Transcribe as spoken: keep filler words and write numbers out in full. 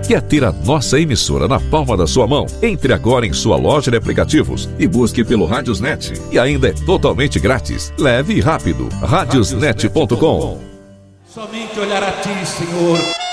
Quer ter a nossa emissora na palma da sua mão? Entre agora em sua loja de aplicativos e busque pelo Radiosnet. E ainda é totalmente grátis, leve e rápido. radiosnet ponto com. Somente olhar a Ti, Senhor.